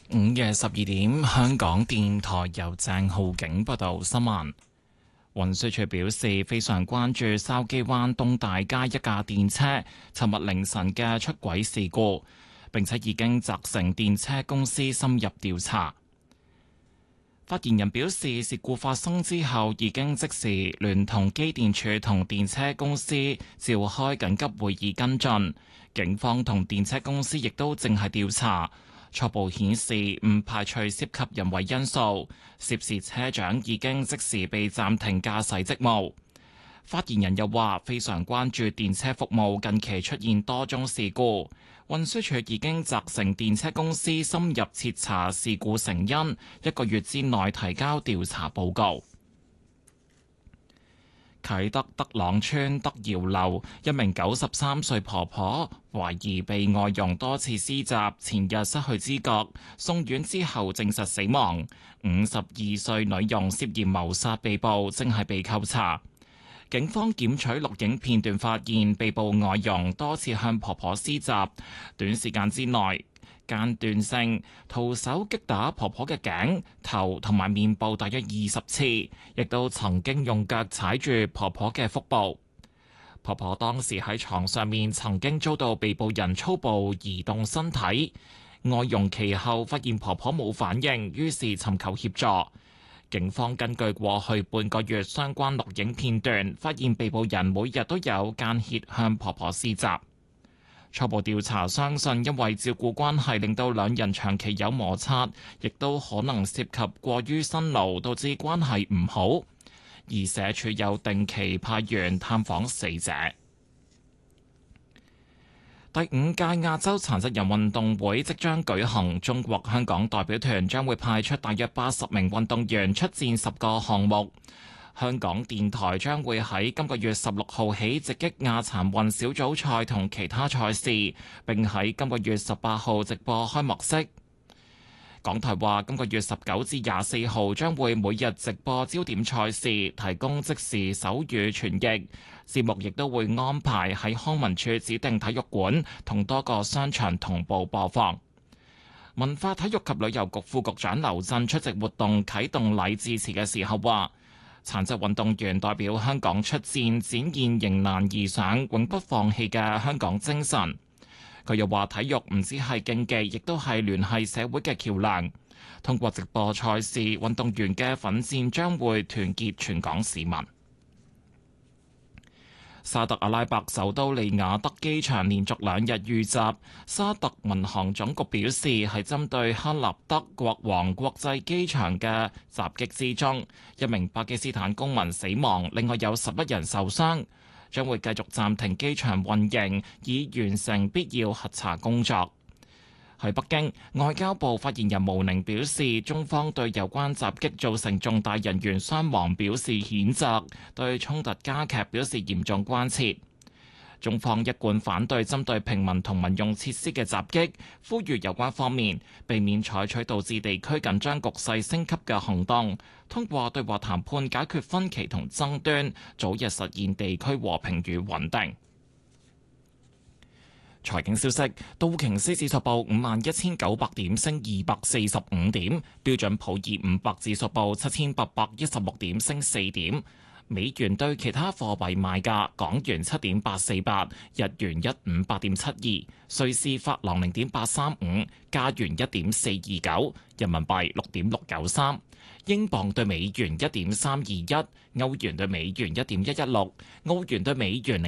午夜12點，香港電台由鄭浩景報道新聞。運輸署表示，非常關注筲箕灣東大街一架電車尋日凌晨嘅出軌事故，並且已經責成電車公司深入調查。發言人表示，事故發生之後，已經即時聯同機電署同電車公司召開緊急會議跟進，警方同電車公司亦都正係調查。初步顯示唔排除涉及人為因素，涉事車長已經即時被暫停駕駛職務。發言人又話，非常關注電車服務近期出現多宗事故，運輸署已經責成電車公司深入徹查事故成因，1個月之內提交調查報告。啟德德朗村德瑤樓一名93歲婆婆懷疑被外傭多次施襲，前日失去知覺，送院之後證實死亡。52歲女傭涉嫌謀殺被捕，正係被扣查。警方檢取錄影片段，發現被捕外傭多次向婆婆施襲，短時間之內間斷性徒手擊打婆婆嘅頸、頭同埋面部大約20次，亦都曾經用腳踩住婆婆嘅腹部。婆婆當時喺床上面，曾經遭到被捕人粗暴移動身體。外傭其後發現婆婆冇反應，於是尋求協助。警方根據過去半個月相關錄影片段，發現被捕人每日都有間歇向婆婆施襲。初步調查相信，因為照顧關係令到兩人長期有摩擦，亦都可能涉及過於辛勞，導致關係唔好。而社署有定期派員探訪死者。第5屆亞洲殘疾人運動會即將舉行，中國香港代表團將會派出大約80名運動員出戰10個項目。香港電台將會喺今個月16號起直擊亞殘運小組賽同其他賽事，並喺今個月18號直播開幕式。港台話，今個月19至24號將會每日直播焦點賽事，提供即時手語傳譯。節目亦都會安排喺康文署指定體育館同多個商場同步播放。文化體育及旅遊局副局長劉震出席活動啟動禮致辭嘅時候話，殘疾運動員代表香港出戰，展現迎難而上、永不放棄嘅香港精神。佢又話，體育唔止係競技，亦都係聯繫社會嘅橋樑。通過直播賽事，運動員嘅奮戰將會團結全港市民。沙特阿拉伯首都利雅得機場連續2日遇襲，沙特民航總局表示係針對哈納德國王國際機場嘅襲擊之中，1名巴基斯坦公民死亡，另外有11人受傷，將會繼續暫停機場運營，以完成必要核查工作。喺北京，外交部發言人毛寧表示，中方對有關襲擊造成重大人員傷亡表示譴責，對衝突加劇表示嚴重關切。中方一貫反對針對平民同民用設施嘅襲擊，呼籲有關方面避免採取導致地區緊張局勢升級嘅行動，通過對話談判解決分歧同爭端，早日實現地區和平與穩定。財經消息，道瓊斯指數報51,900點，升245點；標準普爾500指數報7,816點，升4點。美元對其他貨幣賣價：港元7.848，日元158.72，瑞士法郎0.835，加元1.429，人民幣6.693，英鎊對美元1.321，歐元對美元1.116，澳元對美元